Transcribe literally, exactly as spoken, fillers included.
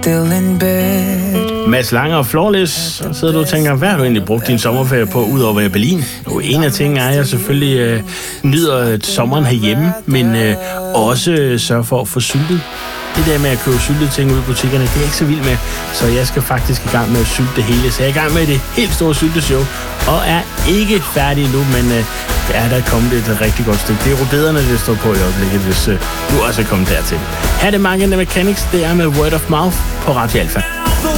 still in bed. Mads Lange og Flawless, så sidder du og tænker, hvad har du egentlig brugt din sommerferie på, udover at være i Berlin? Jo, en af tingene er, at jeg selvfølgelig øh, nyder sommeren herhjemme, men øh, også øh, sørger for at få syltet. Det der med at købe syltede ting ud i butikkerne, det er jeg ikke så vild med, så jeg skal faktisk i gang med at sylte det hele. Så jeg er i gang med det helt store sylteshow, og er ikke færdig endnu, men øh, der er der kommet et rigtig godt stykke. Det er rødbederne, det står på i øjeblikket, hvis øh, du også er kommet dertil. Her er det Mark and the Mechanics, det er med Word of Mouth på Radio Alpha.